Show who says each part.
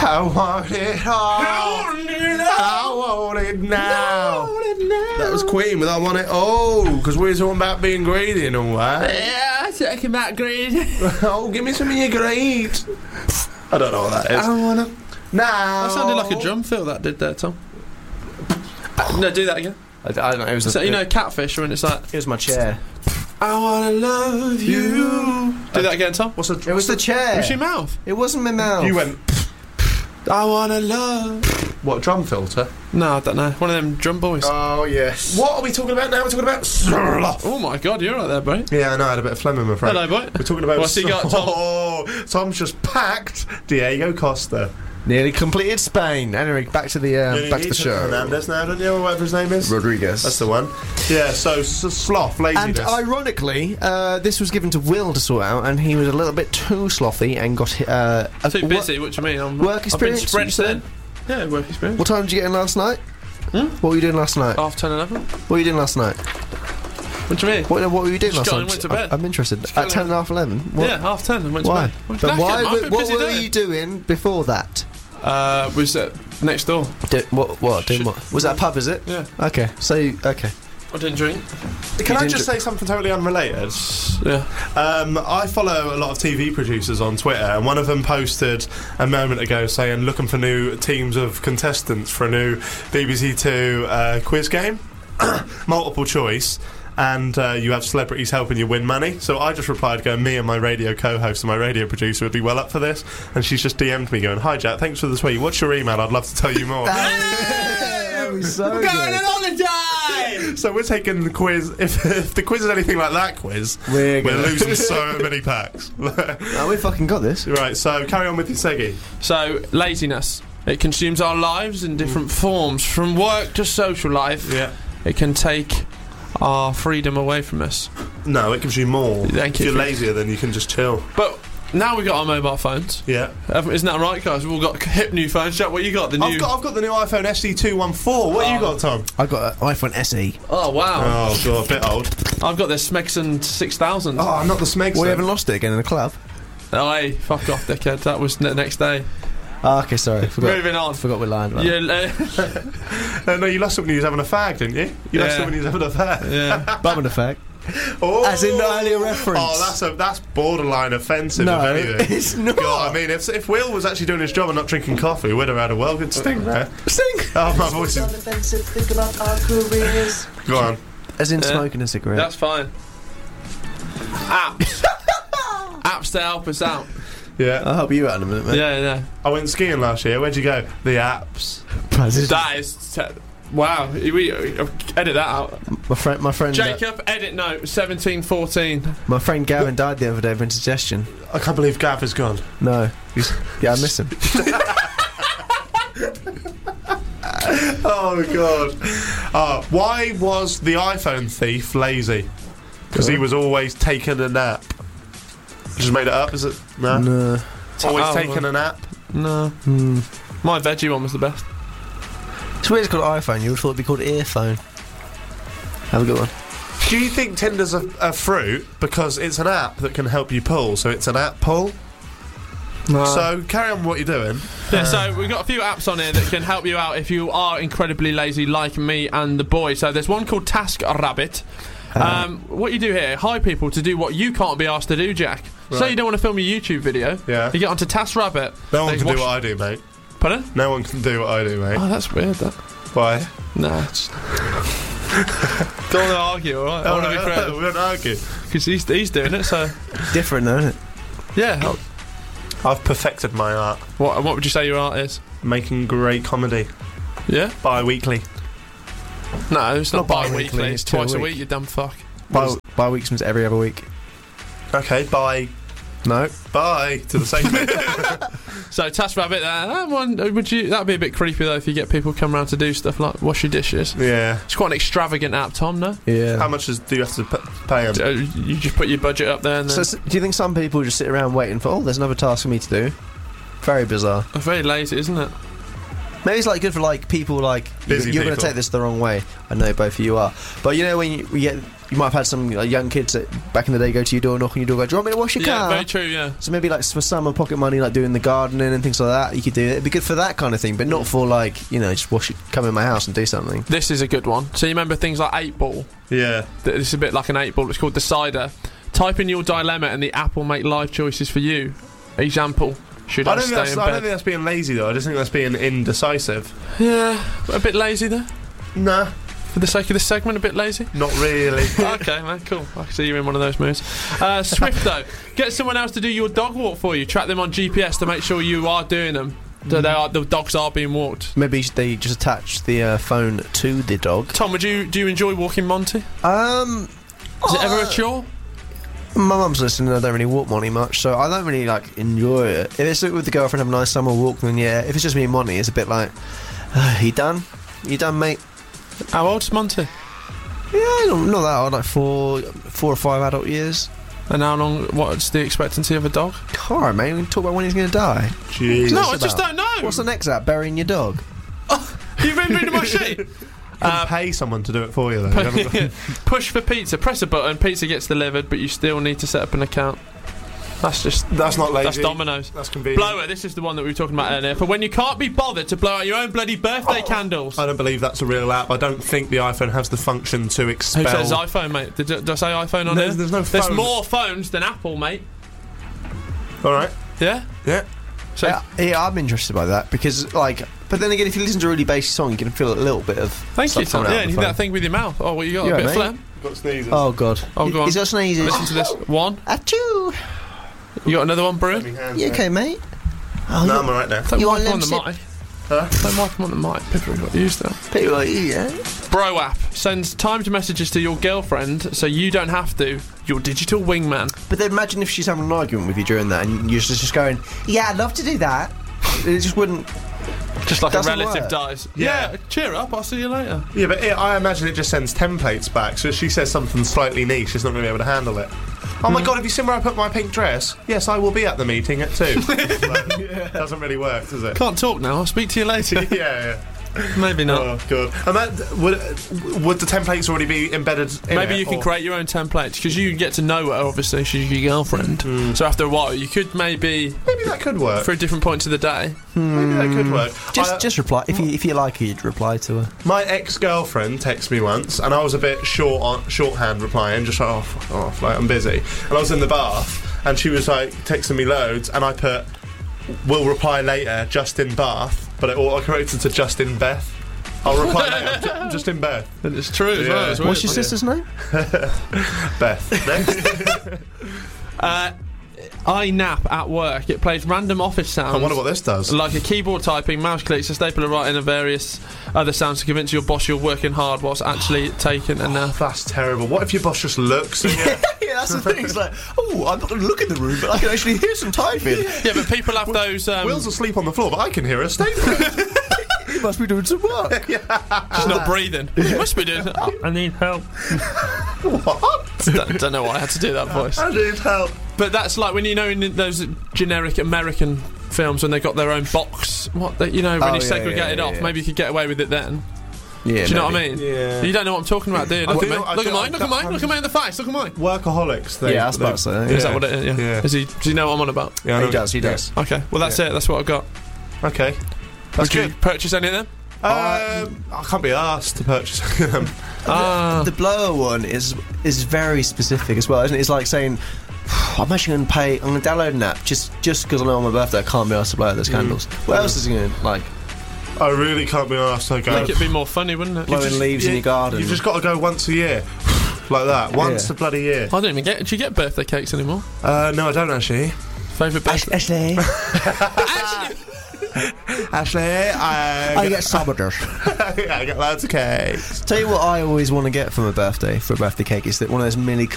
Speaker 1: I want it all. I want it now. That was Queen with I Want It All, because we were talking about being greedy and all that.
Speaker 2: Yeah, talking about greed.
Speaker 1: Oh, give me some of your greed. I don't know what that is.
Speaker 2: I wanna.
Speaker 1: Now.
Speaker 2: That sounded like a drum fill that did there, Tom. No, do that again.
Speaker 1: I don't know. It was
Speaker 2: So, you know, Catfish, when it's like,
Speaker 1: Here's my chair.
Speaker 2: I wanna love you. Do that again, Tom.
Speaker 1: It
Speaker 3: was the chair.
Speaker 2: It was your mouth.
Speaker 3: It wasn't my mouth.
Speaker 1: You went.
Speaker 2: I wanna love.
Speaker 1: What, drum filter?
Speaker 2: No, I don't know. One of them drum boys.
Speaker 3: Oh, yes.
Speaker 1: What are we talking about now? We're talking about sloth.
Speaker 2: Oh my god, you're right there, bro.
Speaker 1: Yeah, I know. I had a bit of phlegm in my throat.
Speaker 2: Hello, boy.
Speaker 1: We're talking about.
Speaker 2: What's he got, Tom?
Speaker 1: Oh, Tom's just packed Diego Costa.
Speaker 3: Nearly completed Spain. Anyway, back to the show.
Speaker 1: Hernandez now, don't you? Or whatever his name is.
Speaker 3: Rodriguez.
Speaker 1: That's the one. Yeah. So sloth, laziness.
Speaker 3: And ironically, this was given to Will to sort out, and he was a little bit too slothy and got
Speaker 2: Too busy. What do you mean?
Speaker 3: Work experience.
Speaker 2: I've been spread thin. Yeah, work experience.
Speaker 3: What time did you get in last night? What were you doing last night?
Speaker 2: Half 10, 11.
Speaker 3: What were you doing last night?
Speaker 2: What do you mean?
Speaker 3: What were you doing
Speaker 2: Just
Speaker 3: last
Speaker 2: got
Speaker 3: night?
Speaker 2: and went to bed.
Speaker 3: I'm interested. At 10 and half 11. What?
Speaker 2: Yeah, half 10 and went
Speaker 3: Why?
Speaker 2: to bed.
Speaker 3: But why?
Speaker 2: I've been
Speaker 3: What
Speaker 2: busy
Speaker 3: were
Speaker 2: doing.
Speaker 3: you doing before that?
Speaker 2: Was it next door?
Speaker 3: What? Doing what? Was that a pub? Is it?
Speaker 2: Yeah.
Speaker 3: Okay. So okay.
Speaker 2: I didn't drink.
Speaker 1: Can I just say something totally unrelated?
Speaker 2: Yeah.
Speaker 1: I follow a lot of TV producers on Twitter, and one of them posted a moment ago saying looking for new teams of contestants for a new BBC Two quiz game, multiple choice. And you have celebrities helping you win money. So I just replied going, me and my radio co-host and my radio producer would be well up for this. And she's just DM'd me going, hi Jack, thanks for the tweet. What's your email? I'd love to tell you more.
Speaker 3: That was so good.
Speaker 2: holiday!
Speaker 1: So we're taking the quiz. If the quiz is anything like that quiz, we're losing so many packs.
Speaker 3: Oh, we fucking got this.
Speaker 1: Right, so carry on with your Seggy.
Speaker 2: So, laziness. It consumes our lives in different forms. From work to social life.
Speaker 1: Yeah.
Speaker 2: It can take our freedom away from us.
Speaker 1: No, it gives you more.
Speaker 2: Thank
Speaker 1: If
Speaker 2: you.
Speaker 1: you're lazier, then you can just chill.
Speaker 2: But now we've got our mobile phones.
Speaker 1: Yeah.
Speaker 2: Isn't that right, guys? We've all got hip new phones. Jack, what you got?
Speaker 1: I've got the new iPhone SE214. What you got, Tom?
Speaker 3: I got an iPhone SE.
Speaker 2: Oh, wow.
Speaker 1: Oh, God, a bit old.
Speaker 2: I've got the Smegson 6000.
Speaker 1: Oh, not the Smegs.
Speaker 3: We haven't lost it again in the club.
Speaker 2: Oh, hey, fuck off, dickhead. That was the next day.
Speaker 3: Oh, okay, sorry.
Speaker 2: Moving on.
Speaker 3: Forgot we're lying about it.
Speaker 1: No, you lost it when you was having a fag, didn't you? You lost it when you was having a fag.
Speaker 2: Yeah.
Speaker 3: Bumming effect.
Speaker 1: Oh.
Speaker 3: As in the earlier reference.
Speaker 1: Oh, that's borderline offensive,
Speaker 3: No,
Speaker 1: if anything.
Speaker 3: it's not.
Speaker 1: God, I mean, if Will was actually doing his job and not drinking coffee, we'd have had a well good sting there.
Speaker 3: Sing.
Speaker 1: Oh, my voice is...
Speaker 3: Think about our careers.
Speaker 1: Go on.
Speaker 3: As in smoking a cigarette.
Speaker 2: That's fine. Apps. Apps to help us out.
Speaker 1: Yeah.
Speaker 3: I'll help you out in a minute, mate.
Speaker 2: Yeah.
Speaker 1: I went skiing last year. Where'd you go? The apps.
Speaker 2: That is... wow. We edit that out.
Speaker 3: My friend
Speaker 2: Jacob, edit note, 1714.
Speaker 3: my friend Gavin died the other day of indigestion.
Speaker 1: I can't believe Gav is gone.
Speaker 3: No. Yeah, I miss him.
Speaker 1: Oh, God. Why was the iPhone thief lazy? Because he was always taking a nap. Just made it up, is it? No.
Speaker 3: No.
Speaker 1: Always taking a nap.
Speaker 2: No. My veggie one was the best.
Speaker 3: It's weird it's called iPhone. You would have thought it'd be called earphone. Have a good one.
Speaker 1: Do you think Tinder's a fruit because it's an app that can help you pull? So it's an app pull.
Speaker 2: No.
Speaker 1: So carry on with what you're doing.
Speaker 2: Yeah, so we've got a few apps on here that can help you out if you are incredibly lazy like me and the boy. So there's one called TaskRabbit. What you do here, hire people to do what you can't be asked to do, Jack.
Speaker 1: Right.
Speaker 2: Say you don't want to film a YouTube video.
Speaker 1: Yeah.
Speaker 2: You get onto TaskRabbit.
Speaker 1: No one can do what I do, mate.
Speaker 2: Pardon?
Speaker 1: No one can do what I do, mate.
Speaker 2: Oh, that's weird, that.
Speaker 1: Why?
Speaker 2: Nah, it's... Don't want to argue, alright? I want to be friends.
Speaker 1: We don't argue.
Speaker 2: Because he's doing it, so...
Speaker 3: Different, though, isn't it?
Speaker 2: Yeah.
Speaker 1: I've perfected my art.
Speaker 2: What would you say your art is?
Speaker 1: Making great comedy.
Speaker 2: Yeah?
Speaker 1: Bi-weekly.
Speaker 2: No, it's not
Speaker 3: bi-weekly,
Speaker 2: bi-weekly. It's
Speaker 3: it's 2 a
Speaker 2: twice a
Speaker 3: week.
Speaker 2: week, you dumb fuck.
Speaker 3: By weeks means every other week.
Speaker 1: Okay, bye.
Speaker 3: No.
Speaker 1: Bye to the same bit.
Speaker 2: So TaskRabbit, that one that'd be a bit creepy though if you get people come around to do stuff like wash your dishes.
Speaker 1: Yeah.
Speaker 2: It's quite an extravagant app, Tom. No?
Speaker 3: Yeah.
Speaker 1: How much do you have to pay them?
Speaker 2: You just put your budget up there and then.
Speaker 3: So, do you think some people just sit around waiting for, there's another task for me to do? Very bizarre.
Speaker 2: It's very lazy, isn't it?
Speaker 3: Maybe it's like good for like people like
Speaker 1: Busy
Speaker 3: you're going to
Speaker 1: people.
Speaker 3: take this the wrong way. I know both of you are, but you know when you might have had some young kids that back in the day go to your door, knock on your door, go, "Do you want me to wash your
Speaker 2: Yeah,
Speaker 3: car?"
Speaker 2: very true. Yeah.
Speaker 3: So maybe like for summer pocket money, like doing the gardening and things like that, you could do it. It'd be good for that kind of thing, but not for like just wash it, come in my house and do something.
Speaker 2: This is a good one. So you remember things like 8-ball?
Speaker 1: Yeah.
Speaker 2: This is a bit like an 8-ball. It's called Decider. Type in your dilemma and the app will make life choices for you. Example: should I, stay in
Speaker 1: I don't
Speaker 2: bed?
Speaker 1: think that's being lazy though. I just think that's being indecisive.
Speaker 2: Yeah, a bit lazy there.
Speaker 1: Nah,
Speaker 2: For the sake of this segment, a bit lazy.
Speaker 1: not really.
Speaker 2: Okay, man, cool. I can see you're in one of those moods. Swift though, get someone else to do your dog walk for you. Track them on GPS to make sure you are doing them. So the dogs are being walked.
Speaker 3: Maybe they just attach the phone to the dog.
Speaker 2: Tom, do you enjoy walking Monty? Is it ever a chore?
Speaker 3: My mum's listening. I don't really walk Monty much, so I don't really like enjoy it. If it's with the girlfriend, have a nice summer walk, then yeah. If it's just me and Monty, it's a bit like, you done? You done, mate?
Speaker 2: How old's Monty?
Speaker 3: Yeah, not that old, like 4 or 5 adult years.
Speaker 2: And how long? What's the expectancy of a dog?
Speaker 3: Alright, mate, we can talk about when he's going to die.
Speaker 1: Jeez.
Speaker 2: No, I
Speaker 3: about?
Speaker 2: just don't know.
Speaker 3: What's the next app? Burying your dog?
Speaker 2: You've been reading my sheet.
Speaker 1: Pay someone to do it for you though. You haven't got-
Speaker 2: Push for pizza. Press a button. Pizza gets delivered, but you still need to set up an account.
Speaker 1: That's not lazy.
Speaker 2: That's Domino's.
Speaker 1: That's convenient.
Speaker 2: Blower. This is the one that we were talking about earlier. For when you can't be bothered to blow out your own bloody birthday candles.
Speaker 1: I don't believe that's a real app. I don't think the iPhone has the function to expel.
Speaker 2: Who says iPhone, mate? Did I say iPhone on
Speaker 1: There's
Speaker 2: there?
Speaker 1: no
Speaker 2: There's
Speaker 1: phone.
Speaker 2: more phones than Apple, mate.
Speaker 1: All right.
Speaker 2: Yeah.
Speaker 1: Yeah.
Speaker 2: So
Speaker 3: Yeah, I'm interested by that because, like, but then again, if you listen to a really basic song, you can feel a little bit of.
Speaker 2: thank
Speaker 3: stuff
Speaker 2: you, Tom.
Speaker 3: coming out
Speaker 2: Yeah,
Speaker 3: of
Speaker 2: and
Speaker 3: the
Speaker 2: you do that
Speaker 3: phone.
Speaker 2: thing with your mouth. Oh, what you got?
Speaker 3: Yeah,
Speaker 2: A bit of
Speaker 3: mate.
Speaker 2: phlegm.
Speaker 1: Got sneezes.
Speaker 3: Oh god.
Speaker 2: Oh, go on.
Speaker 3: He's got sneezes.
Speaker 2: Listen to this. One.
Speaker 3: Achoo!
Speaker 2: You got another one, Brew?
Speaker 3: You okay, mate? Oh,
Speaker 1: No, I'm alright now.
Speaker 2: Don't
Speaker 3: You
Speaker 2: wipe
Speaker 3: want
Speaker 2: him on the
Speaker 3: lip
Speaker 2: mic.
Speaker 1: Huh?
Speaker 2: Don't wipe him on the mic. People got used to that.
Speaker 3: people like you, yeah?
Speaker 2: Bro app sends timed messages to your girlfriend so you don't have to. Your digital wingman.
Speaker 3: But then imagine if she's having an argument with you during that, and you're just going, "Yeah, I'd love to do that." It just wouldn't.
Speaker 2: Just like a
Speaker 3: Doesn't
Speaker 2: relative
Speaker 3: work.
Speaker 2: dies.
Speaker 1: Yeah.
Speaker 2: Yeah, cheer up. I'll see you later.
Speaker 1: Yeah, but I imagine it just sends templates back. So if she says something slightly niche, she's not going to be able to handle it. Oh my god, have you seen where I put my pink dress? Yes, I will be at the meeting at 2. Like, doesn't really work, does it?
Speaker 2: Can't talk now. I'll speak to you later.
Speaker 1: Yeah.
Speaker 2: Maybe not.
Speaker 1: Oh god. Would the templates already be embedded in
Speaker 2: Maybe
Speaker 1: it,
Speaker 2: you can
Speaker 1: or-
Speaker 2: create your own templates because you get to know her. Obviously, she's your girlfriend. So after a while, you could maybe
Speaker 1: Maybe that could work.
Speaker 2: for a different points of the day.
Speaker 1: Maybe that could work.
Speaker 3: Just reply if you like her, you'd reply to her.
Speaker 1: My ex-girlfriend texted me once, and I was a bit shorthand replying, just like, oh, fuck off, like, I'm busy. And I was in the bath, and she was like texting me loads, and I put, will reply later, just in bath, but it auto-corrected to just in Beth. I'll reply later, I'm just in Beth.
Speaker 2: And it's true as
Speaker 1: Yeah.
Speaker 2: well. It's
Speaker 3: What's
Speaker 2: weird.
Speaker 3: your sister's name?
Speaker 1: Beth. Next.
Speaker 2: I nap at work. It plays random office sounds.
Speaker 1: I wonder what this does.
Speaker 2: Like a keyboard typing, mouse clicks, a stapler writing, and various other sounds to convince your boss you're working hard whilst actually taking a nap.
Speaker 1: That's terrible. What if your boss just looks at you?
Speaker 3: Yeah, that's the thing. It's like, oh, I'm not going to look in the room, but I can actually hear some typing.
Speaker 2: Yeah, but people have those.
Speaker 1: Will's asleep on the floor, but I can hear a statement.
Speaker 3: He must be doing some work.
Speaker 2: She's not breathing. You must be doing. I need help.
Speaker 1: What?
Speaker 2: Don't know why I had to do that voice.
Speaker 1: I need help.
Speaker 2: But that's like when you know in those generic American films when they got their own box. What when
Speaker 3: Oh,
Speaker 2: you
Speaker 3: yeah,
Speaker 2: segregate
Speaker 3: yeah,
Speaker 2: it off,
Speaker 3: yeah.
Speaker 2: maybe you could get away with it then.
Speaker 3: Yeah,
Speaker 2: Do you know what I mean?
Speaker 1: Yeah.
Speaker 2: You don't know what I'm talking about, do you? Look at me.
Speaker 1: I
Speaker 2: Look at
Speaker 1: do-
Speaker 2: mine. Look at mine. Look at me in the face. Look at mine.
Speaker 1: Workaholics thing.
Speaker 3: Yeah, I was about to say.
Speaker 2: Is that what it is? Yeah.
Speaker 1: Yeah.
Speaker 2: Does he know what I'm on about?
Speaker 1: Yeah, I know.
Speaker 3: He does. He does.
Speaker 2: Okay. Well, that's it. That's what I've got.
Speaker 1: Okay. That's
Speaker 2: Would you
Speaker 1: good.
Speaker 2: purchase any of them?
Speaker 1: I can't be asked to purchase them.
Speaker 3: The blower one is very specific as well, isn't it? It's like saying, I'm actually going to pay. I'm going to download an app just because I know on my birthday I can't be asked to blow out those candles. What else is he going to like?
Speaker 1: I really can't be asked to go.
Speaker 2: Make it be more funny, wouldn't it?
Speaker 3: Blowing leaves in your garden.
Speaker 1: You've just got to go once a year. Like that. Once
Speaker 3: Yeah.
Speaker 1: a bloody year.
Speaker 2: I don't even get. Do you get birthday cakes anymore?
Speaker 1: No, I don't actually.
Speaker 2: Favourite birthday?
Speaker 3: Ashley,
Speaker 1: Ashley,
Speaker 3: I get saboteurs.
Speaker 1: I get loads of cakes.
Speaker 3: Tell you what I always want to get for a birthday cake is that one of those mini